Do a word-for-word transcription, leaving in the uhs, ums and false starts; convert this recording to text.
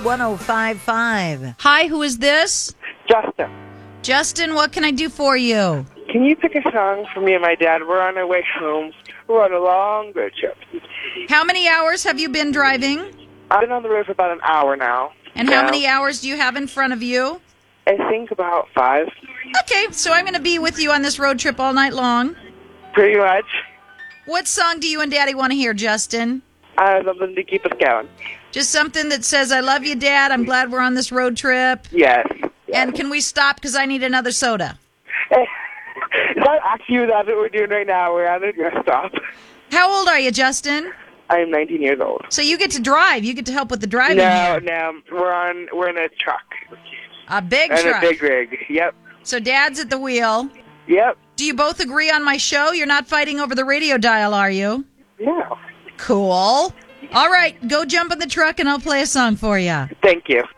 one oh five point five. Hi, who is this? Justin, Justin, what can I do for you? can you pick a song for me and my dad? We're on our way home. We're on a long road trip. How many hours have you been driving? I've been on the road for about an hour now. And how many hours do you have in front of you? I think about five. Okay, so I'm going to be with you on this road trip all night long. Pretty much. What song do you and Daddy want to hear, Justin? Uh, something to keep us going. Just something that says, I love you, Dad. I'm glad we're on this road trip. Yes. And can we stop because I need another soda? Is that actually that's what we're doing right now? We're at it. We're going to stop. How old are you, Justin? I'm nineteen years old. So you get to drive. You get to help with the driving No, here. no. We're on. We're in a truck. A big and truck. a big rig. Yep. So Dad's at the wheel. Yep. Do you both agree on my show? You're not fighting over the radio dial, are you? Yeah. Cool. All right, go jump in the truck and I'll play a song for you. Thank you.